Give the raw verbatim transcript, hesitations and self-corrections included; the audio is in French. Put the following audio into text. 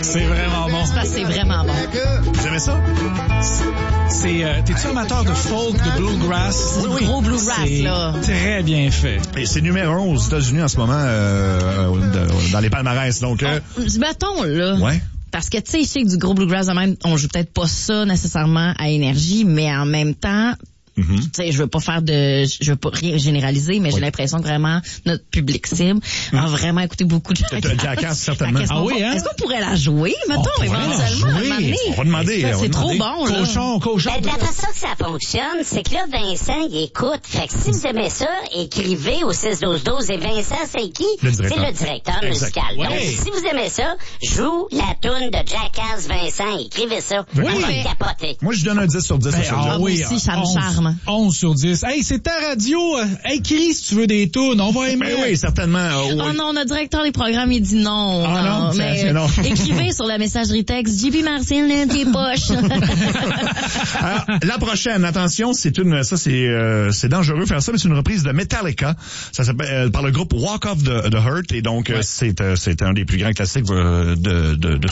C'est vraiment bon. C'est parce que c'est vraiment bon. Vous aimez ça? C'est, euh, t'es-tu amateur de folk, de bluegrass? C'est du gros bluegrass, C'est là. très bien fait. Et c'est numéro un aux États-Unis en ce moment, euh, de- dans les palmarès. Donc, euh, Mettons, là. ouais. Parce que, tu sais, je sais que du gros bluegrass de même, on joue peut-être pas ça nécessairement à énergie, mais en même temps, Mm-hmm. tu sais, je veux pas faire de, je veux pas rien généraliser, mais Oui. j'ai l'impression que vraiment notre public cible a vraiment écouté beaucoup de Jackass. De Jackass, certainement. Est-ce qu'on Ah oui, va- hein? Est-ce qu'on pourrait la jouer, mettons, On pourrait la éventuellement, à un jouer. moment donné? On va demander. on va C'est trop demander. bon, là. Cochon, cochon. Ben, de la façon que ça fonctionne, c'est que là, Vincent, il écoute. Fait que si vous aimez ça, écrivez au six douze douze. Et Vincent, c'est qui? Le C'est directeur. le directeur Exact. musical. Ouais. Donc, si vous aimez ça, joue la toune de Jackass Vincent. Écrivez ça. Oui. On va Mais- capoter. Moi, je donne un dix sur dix Ben, à ce ah jeu. moi oui, aussi, ça me onze, charme. onze sur dix. Hey, c'est ta radio. euh, Hey, crie si tu veux des tunes. On va aimer. Ben oui, certainement. euh, oui. Oh non, notre directeur des programmes, il dit non. Ah non, mais c'est- c'est non. écrivez sur la messagerie texte, J P Marcel, l'un des poches. Alors, la prochaine, attention, c'est une, ça c'est, euh, c'est dangereux de faire ça, mais c'est une reprise de Metallica. Ça s'appelle euh, par le groupe Walk Off the, the Hurt, et donc euh, c'est, euh, c'est un des plus grands classiques euh, de, de, de